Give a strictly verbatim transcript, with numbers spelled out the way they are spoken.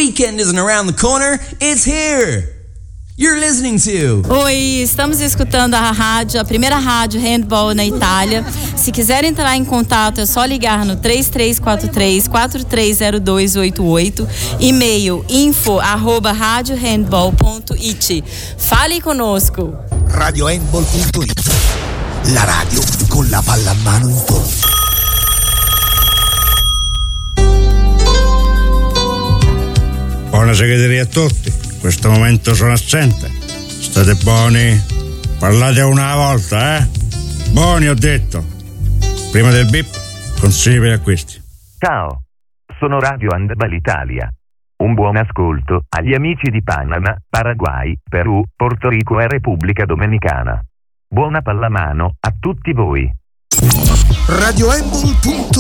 weekend isn't around the corner, it's here. You're listening to... Oi, estamos escutando a rádio, a primeira rádio handball na Itália. Se quiser entrar em contato, é só ligar no três três quatro três, quatro três zero dois oito oito, e-mail info arroba radiohandball ponto it. Fale conosco. radiohandball punto it, la radio con la palla a mano in tono. Buona segreteria a tutti. In questo momento sono assente. State buoni, parlate una volta, eh? Buoni, ho detto. Prima del bip, consigli per gli acquisti. Ciao, sono Radio Handball Italia. Un buon ascolto agli amici di Panama, Paraguay, Perù, Porto Rico e Repubblica Dominicana. Buona pallamano a tutti voi. radiohandball punto